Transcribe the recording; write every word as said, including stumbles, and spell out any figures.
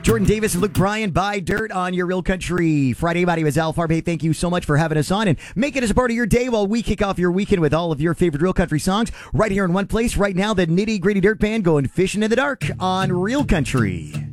Jordan Davis and Luke Bryan by Dirt on your Real Country Friday. My name is Al Farb. Hey, thank you so much for having us on and making us a part of your day while we kick off your weekend with all of your favorite Real Country songs right here in one place. Right now, the Nitty Gritty Dirt Band going fishing in the dark on Real Country.